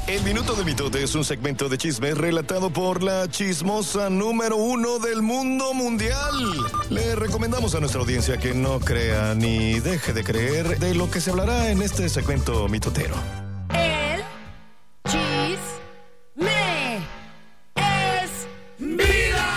El Minuto de Mitote es un segmento de chismes relatado por la chismosa número 1 del mundo mundial. Le recomendamos a nuestra audiencia que no crea ni deje de creer de lo que se hablará en este segmento mitotero. El chisme es vida.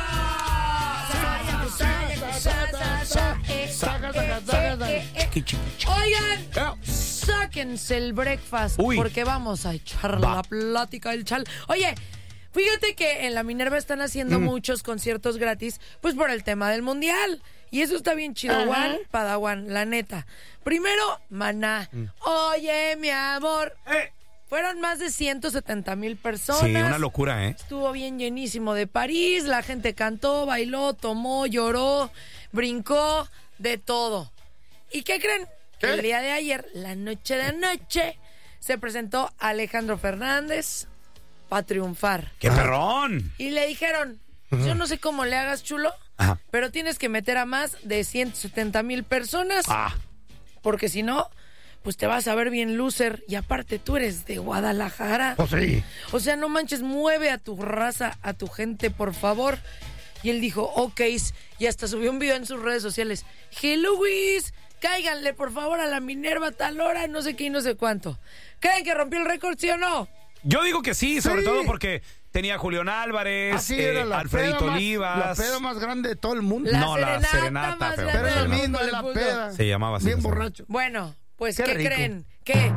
Oigan, sáquense el breakfast. Uy. Porque vamos a echar la plática del chal. Oye, fíjate que en la Minerva están haciendo muchos conciertos gratis, pues por el tema del mundial. Y eso está bien chido. One Padawan, la neta. Primero, Maná. Oye, mi amor. Fueron más de 170,000 personas. Sí, una locura, ¿eh? Estuvo bien llenísimo de París. La gente cantó, bailó, tomó, lloró, brincó, de todo. ¿Y qué creen? Que el día de ayer, la noche de anoche, se presentó Alejandro Fernández para triunfar. ¡Qué perrón! Y le dijeron, yo no sé cómo le hagas, chulo, Ajá. pero tienes que meter a más de 170,000 personas. Porque si no, pues te vas a ver bien loser. Y aparte, tú eres de Guadalajara. Pues sí. O sea, no manches, mueve a tu raza, a tu gente, por favor. Y él dijo, ok, y hasta subió un video en sus redes sociales. Hello, Luis, cáiganle, por favor, a la Minerva a tal hora, no sé qué y no sé cuánto. ¿Creen que rompió el récord, sí o no? Yo digo que sí, sobre todo porque tenía a Julián Álvarez, Así era la Alfredito peda Olivas. La peda más grande de todo el mundo. La serenata, más feo. grande Pero del el mismo mundo de le la puso. peda. Se llamaba así. Bien borracho. Bueno, pues, Qué ¿qué rico. creen? Que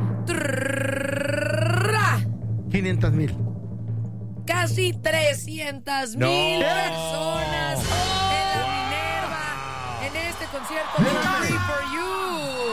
500,000. casi 300,000 personas en la Minerva, en este concierto Victory for You.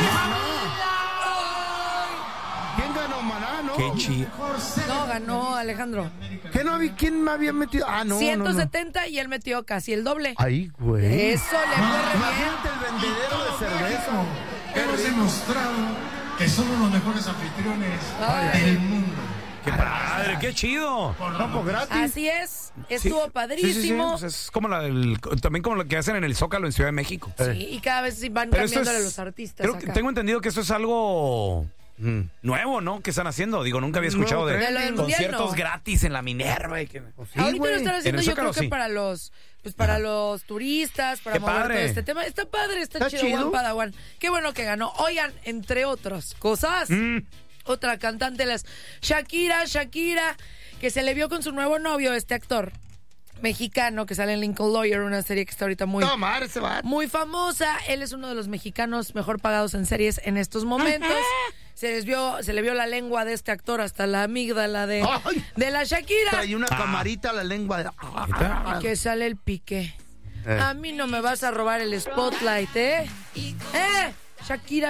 ¿Quién ganó, Maná, no? Qué chido. No, ganó Alejandro. ¿Qué no había? ¿Quién me había metido? Ah, no, 170 y él metió casi el doble. Ahí, güey. Eso le fue re bien. Imagínate el vendedero de cerveza. Hemos demostrado que somos los mejores anfitriones del mundo. ¡Qué padre! ¡Qué chido! No, pues gratis. Así es, estuvo Sí, padrísimo. pues es como también como lo que hacen en el Zócalo en Ciudad de México. Sí, y cada vez van Pero esto cambiándole es- los artistas Creo que acá. tengo entendido que eso es algo nuevo, ¿no? Que están haciendo. Digo, nunca había escuchado De lo del mundial, conciertos no. gratis en la Minerva. Y que... Sí, Ahorita güey. lo están haciendo, En el yo Zócalo, creo que sí. para los turistas, para Qué mover padre. todo este tema. Está padre, está Está chido, chido. One Padawan. Qué bueno que ganó. Oigan, entre otras cosas, otra cantante, Shakira, que se le vio con su nuevo novio, este actor mexicano que sale en Lincoln Lawyer, una serie que está ahorita No, madre, se va. muy famosa. Él es uno de los mexicanos mejor pagados en series en estos momentos. Se le vio la lengua de este actor hasta la amígdala de la Shakira. Trae una camarita a la lengua. Y que sale el Piqué. A mí no me vas a robar el spotlight, ¿eh? Shakira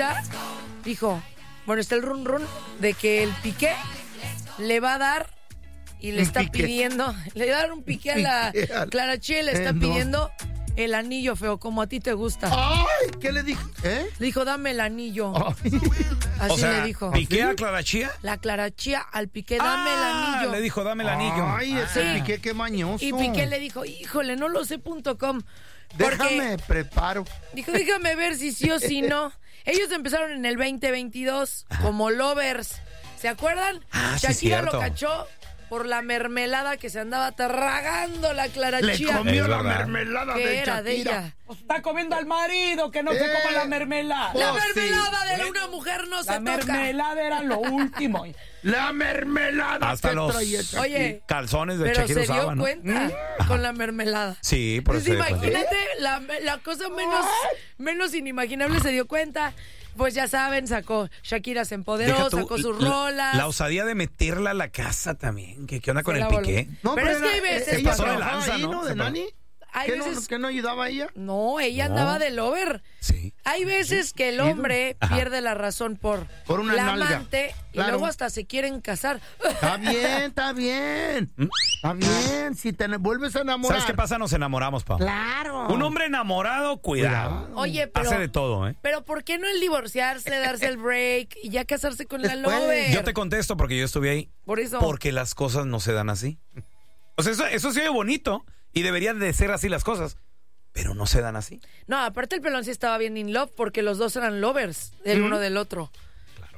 dijo, bueno, está el run de que el Piqué le va a dar y le Un está piqué. pidiendo, le va a dar un piqué a la Piqué al- Clara Chía, le está no. pidiendo el anillo, feo, como a ti te gusta. ¡Ay! ¿Qué le dijo? Le dijo, dame el anillo. Ay. Así O sea, le dijo. ¿piqué a Clara Chía? La Clara Chía al Piqué, dame el anillo. Le dijo, dame el anillo. Ay, ese Sí. Piqué, qué mañoso. Y Piqué le dijo, híjole, no lo sé.com. Déjame, preparo. Dijo, déjame ver si sí o si no. Ellos empezaron en el 2022 como lovers. ¿Se acuerdan? Ah, sí, Shakira lo cierto. cachó por la mermelada que se andaba tragando la Clara Le Chía. comió Es la verdad. mermelada Que de era de Shakira. ella. Está comiendo al marido, que no se coma la mermelada. La Oh, sí. mermelada de una mujer no se La toca. mermelada era lo último. La mermelada Hasta que los- traía Shakira. Oye, Calzones de pero Shakira se dio usaba, ¿no? cuenta con la mermelada. Sí, por Pues eso. se dio cuenta. imagínate, la cosa menos inimaginable se dio cuenta. Pues ya saben, Shakira se empoderó, Deja tú, sacó sus la- rolas. La osadía de meterla a la casa también. ¿Qué onda con Se el la voló. Piqué? No, Pero es que hay era- veces, ella pasó de trabajaba lanza, ahí, ¿no? ¿no? Se ¿De pasó. Nani? Hay ¿Qué, veces- no ayudaba ella? No, ella No. andaba de lover. Sí. Hay veces que el hombre Ajá. pierde la razón por una la nalga. amante y Claro. luego hasta se quieren casar. Está bien, está bien. Está bien. Si te vuelves a enamorar. ¿Sabes qué pasa? Nos enamoramos, pa. Claro. Un hombre enamorado, cuidado. Oye, pero Hace de todo, ¿eh? pero ¿por qué no el divorciarse, darse el break y ya casarse con la Después. lover? Yo te contesto porque yo estuve ahí. Por eso. Porque las cosas no se dan así. O sea, eso se ve bonito y deberían de ser así las cosas, pero no se dan así. No, aparte el pelón sí estaba bien in love porque los dos eran lovers el uno del otro.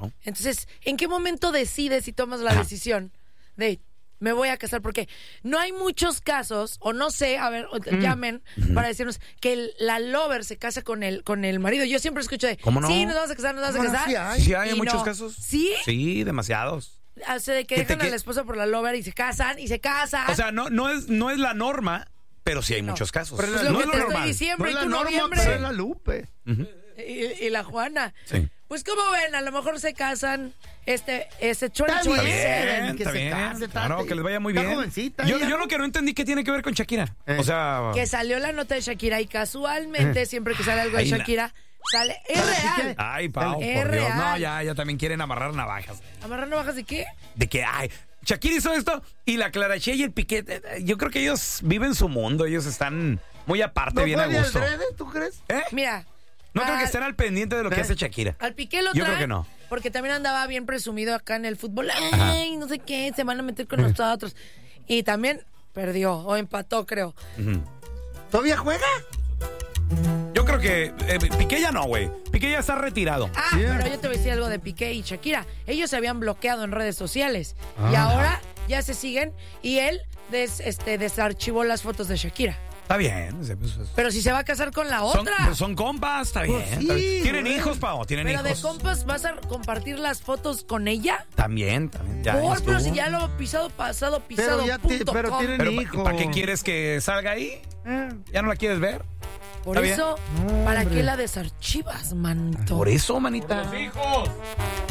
Claro. Entonces, ¿en qué momento decides y tomas la decisión de me voy a casar? Porque no hay muchos casos, o no sé, a ver, llamen para decirnos que la lover se casa con el marido. Yo siempre escucho de, ¿Cómo no? sí, nos vamos a casar, nos vamos a ¿Cómo no? casar. Sí Sí, hay Y muchos no. casos. ¿Sí? Sí, demasiados. Hace de que dejan a la esposa por la lover y se casan, y se casan. O sea, no es la norma, pero sí hay muchos casos. Pero pues es lo no que es te lo estoy normal. diciendo, No y es la tú norma, noviembre. pero es la Lupe. Y la Juana. Sí. Pues como ven, a lo mejor se casan ese Está 2027. bien, que Está se bien. case, Claro, Tati. que les vaya muy Está bien. jovencita Yo ella, lo ¿no? que no entendí qué tiene que ver con Shakira. O sea, Que salió la nota de Shakira y casualmente siempre que sale algo de Ay, Shakira, sale, es real. ay, Pau, Es por Dios. No, real. ya también quieren amarrar navajas. ¿Amarrar navajas de qué? De que, ay, Shakira hizo esto y la Clara Che y el Piqué, yo creo que ellos viven su mundo, ellos están muy aparte, ¿No bien a fue de gusto. adrede, tú crees? ¿Eh? Mira. No creo que al- estén al pendiente de lo que hace Shakira. Al Piqué lo Yo traen creo que no. porque también andaba bien presumido acá en el fútbol. Ay, no sé qué, se van a meter con nosotros. Y también perdió o empató, creo. ¿Todavía juega? Yo creo que Piqué ya no, güey. Piqué ya está retirado. Ah, Yeah. pero yo te voy a decir algo de Piqué y Shakira. Ellos se habían bloqueado en redes sociales y ahora ya se siguen y él desarchivó las fotos de Shakira. Está bien. Pero si se va a casar con la Son, otra. son compas, está bien. sí, está bien. Tienen güey. hijos, Pau, tienen Pero de hijos. compas, ¿vas a compartir las fotos con ella? También. Ya Pero estuvo. si ya lo pisado, pasado, pisado. Pero tienen Pero hijo. ¿para qué quieres que salga ahí? ¿Ya no la quieres ver? Por ¿Está bien? eso, ¿para qué la desarchivas, manito? Por eso, manita. ¡Hijos!